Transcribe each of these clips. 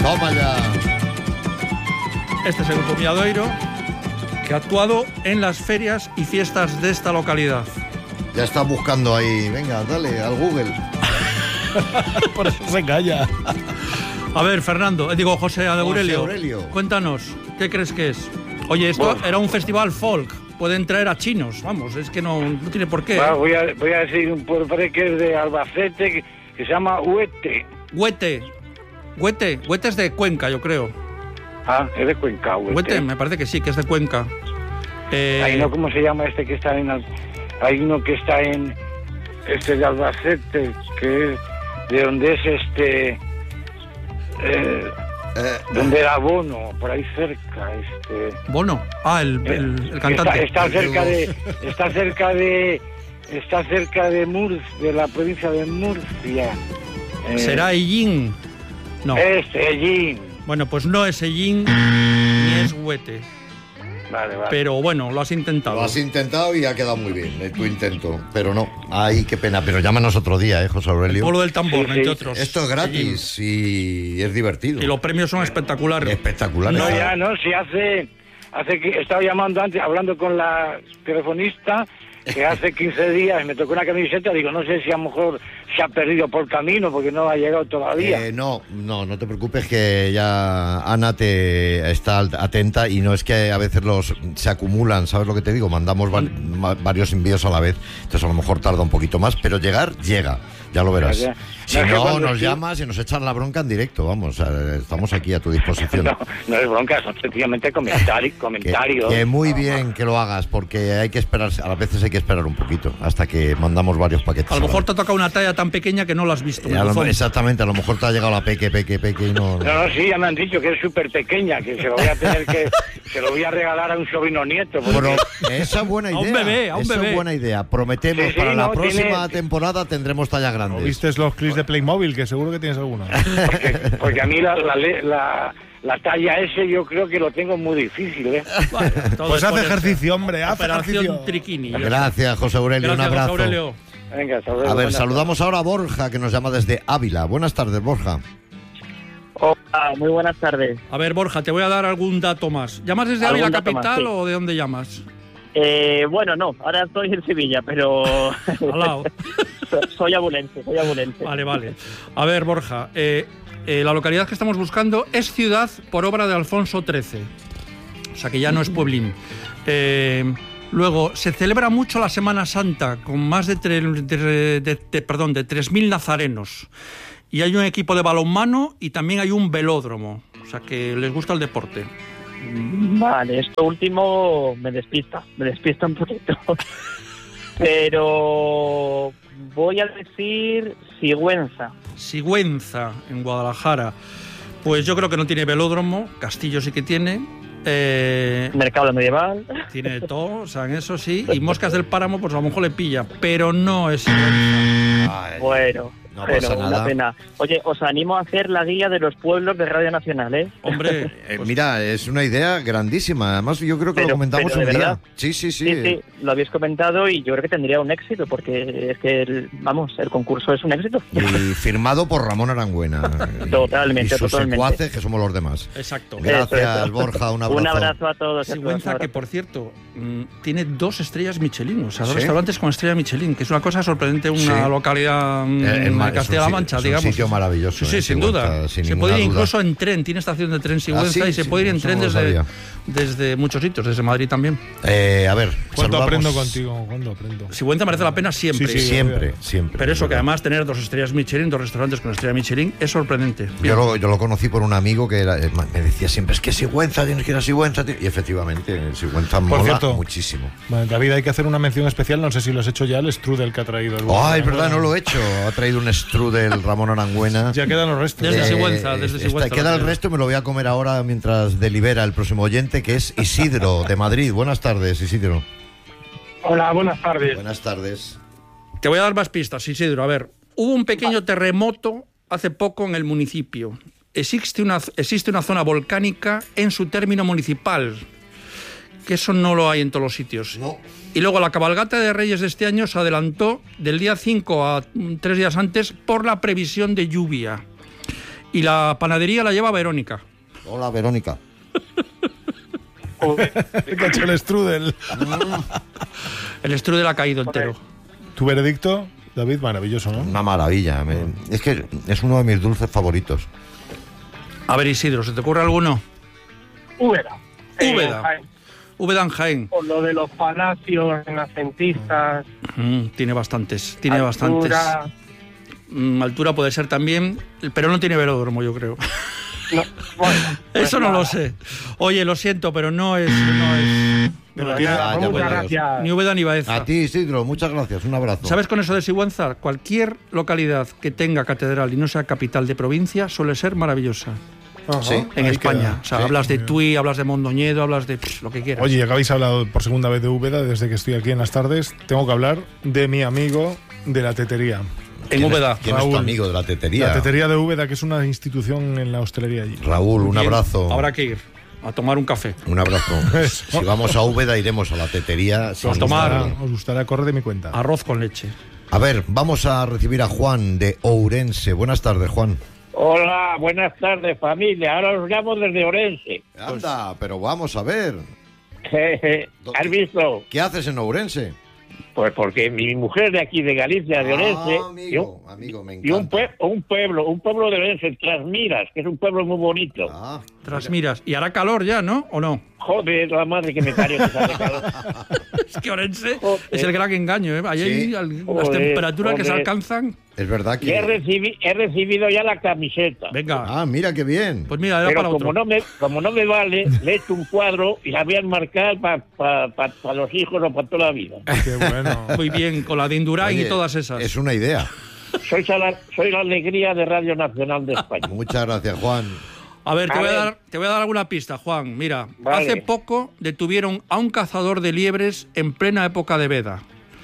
Toma ya. Este es el Grupo Milladoiro, que ha actuado en las ferias y fiestas de esta localidad. Ya está buscando ahí. Venga, dale al Google. Por eso se calla. A ver, Fernando, José Aurelio, cuéntanos, ¿qué crees que es? Oye, esto era un festival folk. Pueden traer a chinos, vamos, es que no tiene por qué. Voy a decir un pueblo que es de Albacete, que se llama Huete. Huete es de Cuenca, yo creo. Ah, es de Cuenca, Huete, me parece que sí, que es de Cuenca. Ahí no, ¿cómo se llama este que está en... Hay uno que está en... Este de Albacete, que es... De donde es donde era Bono, por ahí cerca. Bono, el cantante. Está cerca de Murcia, de la provincia de Murcia. ¿Será Ellín? No. Es Ellín. Bueno, pues no es Ellín ni es Huete. Vale. Pero bueno, lo has intentado. Lo has intentado y ha quedado muy bien tu intento. Pero no, ay, qué pena. Pero llámanos otro día, José Aurelio. El Pueblo del Tambor, entre otros. Esto es gratis y es divertido. Y los premios son espectaculares. Espectaculares. Si hace que estaba llamando antes, hablando con la telefonista, que hace 15 días me tocó una camiseta, digo, no sé si a lo mejor se ha perdido por camino porque no ha llegado todavía. No te preocupes, que ya Ana te está atenta, y no es que a veces se acumulan, ¿sabes lo que te digo? Mandamos varios envíos a la vez, entonces a lo mejor tarda un poquito más, pero llega, ya lo verás. Si no, nos llamas y nos echan la bronca en directo, vamos, estamos aquí a tu disposición. No es bronca, son sencillamente comentarios. Que muy bien que lo hagas, porque hay que esperar, a veces hay que esperar un poquito, hasta que mandamos varios paquetes. A lo mejor te ha tocado una talla tan pequeña que no la has visto. Exactamente, a lo mejor te ha llegado la peque y no... No, sí, ya me han dicho que es súper pequeña, que se lo voy a tener se lo voy a regalar a un sobrino nieto. Porque... Esa es buena idea. A un bebé. Esa es buena idea. Prometemos para la próxima temporada tendremos talla grande. ¿Viste los clips de Playmobil? Que seguro que tienes alguna. Porque a mí la talla S yo creo que lo tengo muy difícil, Bueno, pues haz ejercicio, hombre, haz ejercicio. Triquini. Gracias, José Aurelio, un abrazo. José Aurelio. Venga, a ver, saludamos ahora a Borja, que nos llama desde Ávila. Buenas tardes, Borja. Hola, muy buenas tardes. A ver, Borja, te voy a dar algún dato más. ¿Llamas desde Ávila capital o de dónde llamas? Bueno, no, ahora estoy en Sevilla, pero... Al lado. Soy abulense. Vale. A ver, Borja, la localidad que estamos buscando es ciudad por obra de Alfonso XIII. O sea que ya no es pueblín. Luego, se celebra mucho la Semana Santa, con más de 3.000 nazarenos. Y hay un equipo de balonmano y también hay un velódromo. O sea que les gusta el deporte. Vale, esto último me despista un poquito. Pero voy a decir Sigüenza. Sigüenza, en Guadalajara. Pues yo creo que no tiene velódromo, Castillo sí que tiene. Mercado medieval. Tiene todo, o sea, en eso sí. Y Moscas del Páramo, pues a lo mejor le pilla, pero no es Sigüenza. Bueno. No pasa nada. Una pena. Oye, os animo a hacer la guía de los pueblos de Radio Nacional, ¿eh? Hombre, pues... mira, es una idea grandísima. Además, yo creo que lo comentamos un día. Sí, lo habéis comentado y yo creo que tendría un éxito, porque es que, el concurso es un éxito. Y firmado por Ramón Arangüena. Totalmente, y sus secuaces, que somos los demás. Exacto. Gracias, Borja, un abrazo. Un abrazo a todos. Sigüenza, que por cierto, tiene 2 estrellas Michelin, o sea, 2 restaurantes con estrella Michelin, que es una cosa sorprendente, una localidad... en Castilla-La Mancha, digamos. Un sitio maravilloso. Sí, sin duda. Se puede ir incluso en tren, tiene estación de tren Sigüenza y se puede ir en tren desde muchos sitios, desde Madrid también. A ver, ¿cuánto aprendo contigo? Sigüenza merece la pena siempre. Sí, siempre. Pero eso, que además tener 2 estrellas Michelin, 2 restaurantes con estrella Michelin, es sorprendente. Yo lo conocí por un amigo que me decía siempre, es que Sigüenza, tienes que ir a Sigüenza. Y efectivamente, Sigüenza mola muchísimo. Bueno, David, hay que hacer una mención especial, no sé si lo has hecho ya, el strudel que ha traído. Es verdad, no lo he hecho. Ha traído un strudel Ramón Arangüena. Ya quedan los restos. Desde Sigüenza. Queda el resto, me lo voy a comer ahora mientras delibera el próximo oyente, que es Isidro, de Madrid. Buenas tardes, Isidro. Hola, buenas tardes. Buenas tardes. Te voy a dar más pistas, Isidro. A ver, hubo un pequeño terremoto hace poco en el municipio. Existe una zona volcánica en su término municipal, que eso no lo hay en todos los sitios. No. Y luego la cabalgata de Reyes de este año se adelantó del día 5 a 3 días antes por la previsión de lluvia. Y la panadería la lleva Verónica. Hola, Verónica. ¿Qué ha hecho el strudel? El strudel ha caído entero. ¿Tu veredicto, David? Maravilloso, ¿no? Una maravilla. Es que es uno de mis dulces favoritos. A ver, Isidro, ¿se te ocurre alguno? Úbeda. Úbeda. Jaén. Úbeda en Jaén. Por lo de los palacios renacentistas. Tiene bastantes. Altura. Altura puede ser también, pero no tiene velódromo, yo creo. No, bueno, pues Eso no nada. lo sé. Oye, lo siento, pero no es Pero Ya, nada, ya, muchas pues, gracias. ni Úbeda ni Baeza. A ti, Isidro, muchas gracias. Un abrazo. ¿Sabes con eso de Sigüenza? Cualquier localidad que tenga catedral y no sea capital de provincia suele ser maravillosa. Ajá, Sí, En ahí España. queda. O sea, Sí. hablas de Tui, hablas de Mondoñedo, hablas de lo que quieras. Oye, ya que habéis hablado por segunda vez de Úbeda, desde que estoy aquí en las tardes, tengo que hablar de mi amigo de la tetería. en Úbeda. ¿Quién es tu Raúl. amigo de la tetería? La tetería de Úbeda, que es una institución en la hostelería allí. Raúl, un Bien, abrazo. Habrá que ir a tomar un café. Un abrazo. Eso. Si vamos a Úbeda, iremos a la tetería. sin tomar. duda. Os gustará, corre de mi cuenta. Arroz con leche. A ver, vamos a recibir a Juan de Ourense. Buenas tardes, Juan. Hola, buenas tardes familia, ahora os llamo desde Orense. Anda, pero vamos a ver. ¿Has visto? ¿Qué haces en Ourense? Pues porque mi mujer de aquí de Galicia, de Orense, amigo, me y un encanta. pueblo de Orense, Trasmiras, que es un pueblo muy bonito. Ah, Trasmiras. Y hará calor ya, ¿no? ¿O no? Joder, la madre que me parió que sale calor. Es que Orense Joder. es el gran engaño, ¿eh? Ahí Sí. hay las Joder, temperaturas que se joder. alcanzan. es verdad Y he que... recibido ya la camiseta. Venga. Ah, mira qué bien. Pues mira, era Pero para otro. como no me vale, le he hecho un cuadro y la voy a enmarcar para los hijos o para toda la vida. Qué bueno. Muy bien, con la de Indurain Oye, y todas esas. Es una idea. Soy la alegría de Radio Nacional de España. Muchas gracias, Juan. A ver, A ver. te voy a dar alguna pista, Juan. Mira, Vale. hace poco detuvieron a un cazador de liebres en plena época de veda.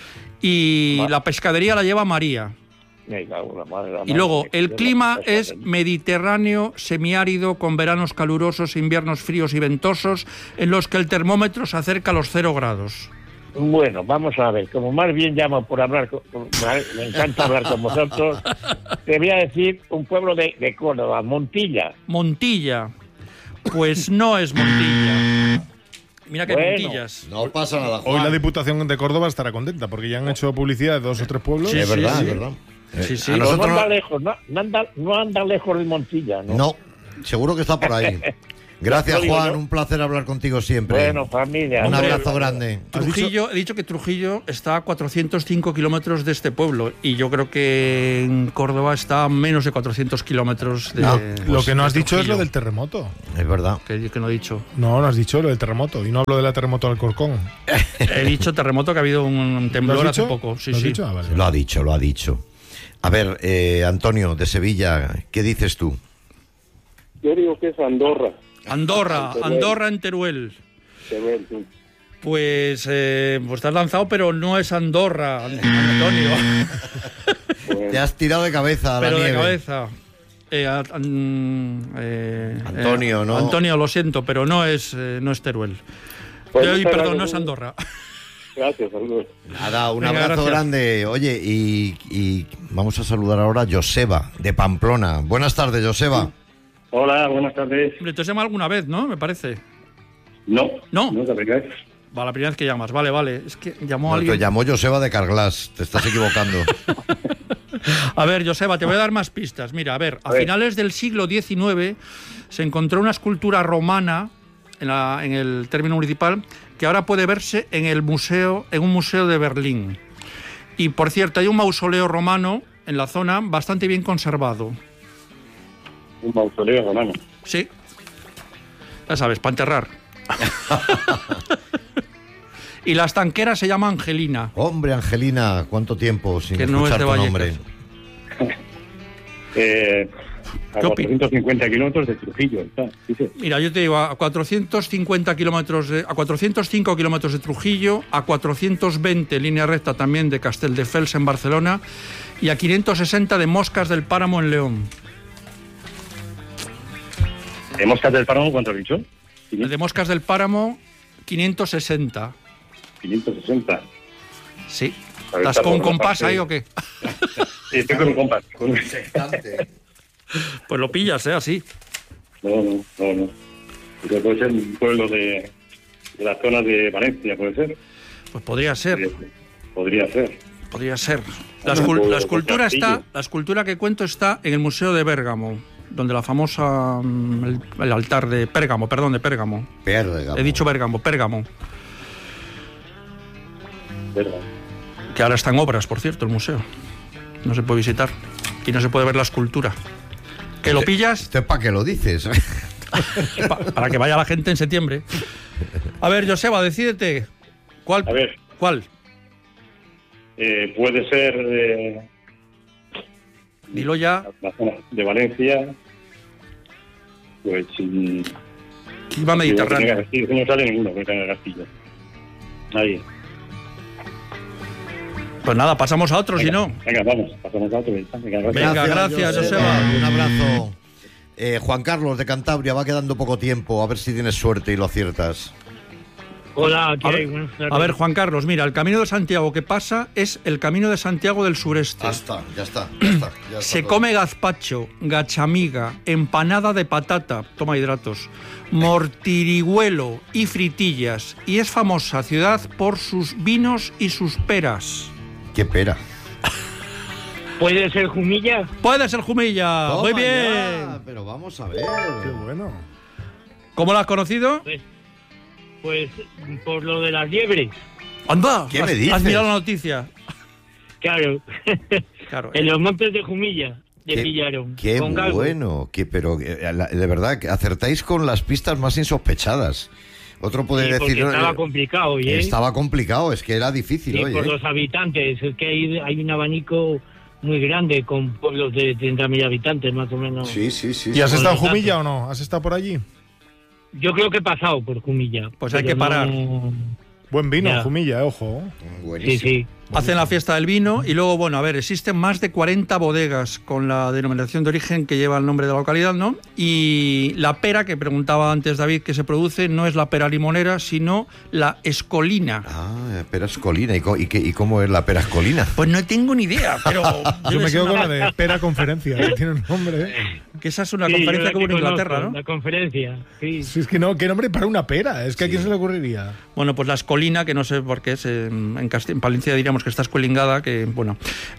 Y Va. la pescadería la lleva María. Me cago en la madre, la Y madre. luego, el Yo clima no- es mediterráneo, semiárido, con veranos calurosos, inviernos fríos y ventosos, en los que el termómetro se acerca a los 0 grados. Bueno, vamos a ver, como más bien llamo por hablar, me encanta hablar con vosotros, te voy a decir un pueblo de Córdoba, Montilla. Montilla. Pues no es Montilla. Mira que hay Bueno. Montillas. No pasa nada, Juan. Hoy la Diputación de Córdoba estará contenta porque ya han hecho publicidad de 2 o 3 pueblos. Sí, Es verdad, sí. es verdad. Sí, sí. A No nosotros anda no- lejos, no anda lejos de Montilla, ¿no? No, seguro que está por ahí. Gracias, Lo digo Juan. yo. Un placer hablar contigo siempre. Bueno, familia. Un hombre, abrazo grande. Trujillo, he dicho que Trujillo está a 405 kilómetros de este pueblo y yo creo que en Córdoba está a menos de 400 kilómetros de... No, Lo que no has de dicho es lo Trujillo. del terremoto. Es verdad. Que no he dicho. No has dicho lo del terremoto. Y no hablo de la terremoto del Alcorcón. He dicho terremoto, que ha habido un ¿Lo has temblor hace dicho? poco. Sí, ¿Lo has sí. dicho? Ah, vale. Lo ha dicho, lo ha dicho. A ver, Antonio, de Sevilla, ¿qué dices tú? Yo digo que es Andorra. Andorra en Teruel. Pues te has lanzado, pero no es Andorra, Antonio. Te has tirado de cabeza a la Pero de nieve. cabeza. Antonio, ¿no? Antonio, lo siento, pero no es Teruel. Pues Ay, muchas perdón, gracias. no es Andorra. Gracias, saludos. Nada, un Venga, abrazo gracias. grande. Oye, y vamos a saludar ahora a Joseba, de Pamplona. Buenas tardes, Joseba. Hola, buenas tardes. Hombre, te has llamado alguna vez, ¿no? Me parece. No. No. No, la primera vez. Va, la primera vez que llamas. Vale. Es que llamó No, te alguien. llamó Joseba de Carglass. Te estás equivocando. A ver, Joseba, te voy a dar más pistas. Mira, a ver, a ver. finales del siglo XIX se encontró una escultura romana en el término municipal que ahora puede verse en un museo de Berlín. Y por cierto, hay un mausoleo romano en la zona bastante bien conservado. Un mausoleo romano. Sí. Ya sabes, para enterrar. Y la estanquera se llama Angelina. Hombre, Angelina, ¿cuánto tiempo sin Que no es escuchar de tu Vallecas. nombre? A ¿Qué opinas? 450 kilómetros de Trujillo. Está, dice. Mira, yo te digo, a 450 kilómetros, a 405 kilómetros de Trujillo, a 420 línea recta también de Castelldefels en Barcelona y a 560 de Moscas del Páramo en León. ¿De Moscas del Páramo cuánto has dicho? El de Moscas del Páramo, 560. 560. Sí. A ver, ¿Estás está con un por la compás parte- ahí o qué? Sí, estoy con un compás. Pues lo pillas, así. No. Pero puede ser un pueblo de la zona de Valencia, ¿puede ser? Pues podría ser. Podría ser. Podría ser. La Pueblo escultura Castillo. está, la escultura que cuento está en el Museo de Bérgamo, donde la famosa el altar de Pérgamo. Pérgamo. He dicho Pérgamo, ¿Verdad? que ahora está en obras, por cierto, el museo. No se puede visitar y no se puede ver la escultura. ¿Que lo pillas? ¿Esto es para qué lo dices? Para que vaya la gente en septiembre. A ver, Joseba, decídete. ¿Cuál? A ver. ¿Cuál? Puede ser Dilo ya. la zona de Valencia. Pues Clima mediterráneo. Sí, no sale ninguno que tenga Castillo. Ahí. Pues nada, pasamos a otro, si no. Venga, vamos, pasamos a otro. Venga, gracias, Joseba. Un abrazo. Juan Carlos de Cantabria, va quedando poco tiempo, a ver si tienes suerte y lo aciertas. Hola, ¿qué A hay? ver, Buenas tardes. a ver, Juan Carlos, mira, el Camino de Santiago que pasa es el Camino de Santiago del sureste. Ya está. Se come gazpacho, gachamiga, empanada de patata, toma hidratos, mortirihuelo y fritillas. Y es famosa ciudad por sus vinos y sus peras. Qué pera. ¿Puede ser Jumilla? Puede ser Jumilla. Toma Muy bien. ya, pero vamos a ver. Qué bueno. ¿Cómo la has conocido? Pues por lo de las liebres. Anda. ¿Qué me dices? Has mirado la noticia. Claro. Claro. En los montes de Jumilla le Qué- pillaron. Qué con galgo. bueno, pero de verdad, que acertáis con las pistas más insospechadas. Otro puede Sí, porque decir... estaba complicado, ¿eh? Estaba complicado, es que era difícil, Sí, oye. por los habitantes. Es que hay un abanico muy grande con pueblos de 30.000 habitantes, más o menos. Sí. ¿Y has Con estado en los Jumilla o no? ¿Has estado por allí? Yo creo que he pasado por Jumilla. Pues hay pero que parar. no- Buen vino, Ya. Jumilla, ojo. Sí, Buenísimo. sí. Hacen la fiesta del vino y luego, bueno, a ver, existen más de 40 bodegas con la denominación de origen que lleva el nombre de la localidad, ¿no? Y la pera, que preguntaba antes David que se produce, no es la pera limonera, sino la escolina. Ah, perascolina. ¿Y cómo es la perascolina? Pues no tengo ni idea, pero... Yo me quedo con una- la de Pera Conferencia, que tiene un nombre. Que esa es una Sí, yo conferencia la como en que Inglaterra, conozco, ¿no? La conferencia, sí. Si es que no, qué nombre para una pera. Es que a quién se le ocurriría. Bueno, pues la escolina, que no sé por qué es, en Palencia diríamos que está escolingada, que, bueno,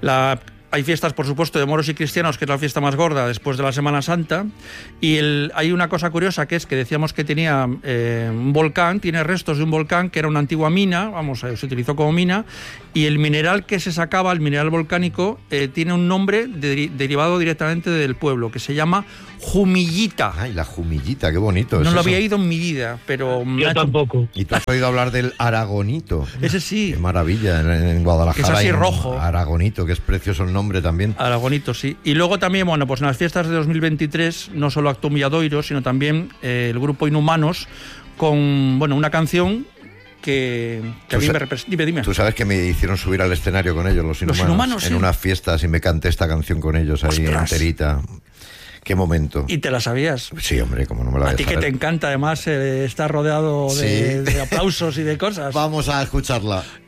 hay fiestas, por supuesto, de moros y cristianos, que es la fiesta más gorda después de la Semana Santa, y hay una cosa curiosa, que es que decíamos que tenía un volcán, tiene restos de un volcán, que era una antigua mina, se utilizó como mina, y el mineral que se sacaba, el mineral volcánico, tiene un nombre derivado directamente del pueblo, que se llama Jumillita. Ay, la jumillita, qué bonito. No es lo eso. había ido en mi vida, pero... me ha Yo hecho- tampoco. Y tú has oído hablar del aragonito. Ese sí. Qué maravilla, en Guadalajara. Que es así hay un rojo. Aragonito, que es precioso el nombre también. Aragonito, sí. Y luego también, bueno, pues en las fiestas de 2023 no solo actuó Milladoiro, sino también el grupo Inhumanos con, bueno, una canción que a mí me representa. Dime. Tú sabes que me hicieron subir al escenario con ellos, los Inhumanos. En sí. unas fiestas y me canté esta canción con ellos ahí enterita. Qué momento. ¿Y te la sabías? Sí, hombre, como no me la voy A ti que te encanta, además, estar rodeado Sí. de aplausos y de cosas. Vamos a escucharla.